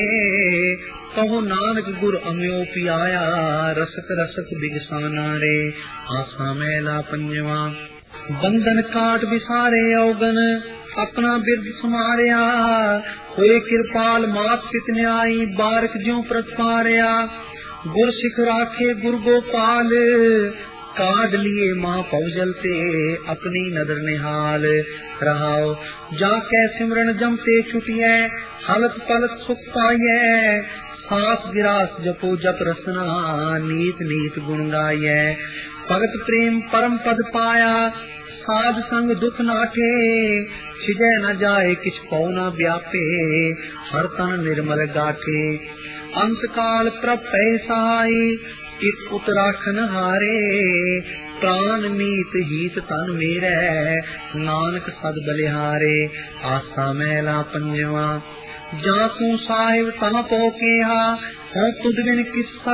ਕਹੋ ਨਾਨਕ ਗੁਰ ਅਮਿਓ ਪਿਆਇਆ, rusk rusk ਬਿਗਸਾਨਾ ਰੇ। ਆਸਾ ਮਹਿਲਾ ਪੰਜਵਾ। ਬੰਧਨ ਕਾਟ ਵਿਸਾਰੇ ਔਗਨ, ਆਪਣਾ ਬਿਰਦ ਸਮਾਰਿਆ। ਹੋਏ ਕਿਰਪਾਲ ਮਾਤ ਪਿਤ ਨਿਆਈ, ਬਾਰਕ ਜਿਉ ਪ੍ਰਤਪਾਰਿਆ। ਗੁਰ ਸਿੱਖ ਰਾਖੇ ਗੁਰ ਗੋਪਾਲ, ਕਾਢ ਲਿਏ ਮਾਂ ਪਉਜਲ ਤੇ, ਆਪਣੀ ਨਦਰ ਨਿਹਾਲ। ਰਹਾਉ ਜਾ ਕੈ ਸਿਮਰਨ ਜਮ ਤੇ ਛੁਟਿਐ, ਹਲਤ ਪਲਤ ਸੁਖ ਪਾਈਐ। ਸਾਸ ਗਿਰਾਸ ਜਪੋ ਜਪ ਰਸਨਾ, ਨੀਤ ਨੀਤ ਗੁਣ ਗਾਈਐ। ਭਗਤ ਪ੍ਰੇਮ ਪਰਮ ਪਦ ਪਾਇਆ, ਸਾਧ ਸੰਗ ਦੁਖ ਨਾਠੇ। ਛਿਜੈ ਨ ਜਾਏ ਕਿਛ ਪਉ ਨ ਵਿਆਪੇ, ਹਰ ਤਨ ਨਿਰਮਲ ਗਾਠੇ। ਅੰਤ ਕਾਲ ਪ੍ਰਭ ਪੈ ਸਹਾਈ, ਇਕ ਉਤ ਰਾਖਨ ਹਾਰੇ। ਪ੍ਰਾਨ ਮੀਤ ਹੀਤ ਤਨ ਮੇਰੈ, ਨਾਨਕ ਸਦ ਬਲਿਹਾਰੇ। ਆਸਾ ਮਹਿਲਾ ਪੰਜਵਾ। ਜਾਂ ਤੂੰ ਸਾਹਿਬ ਤਾ ਪੋ ਕਿਹਾ, ਹੋ ਤੁਧ ਬਿਨ ਕਿਸ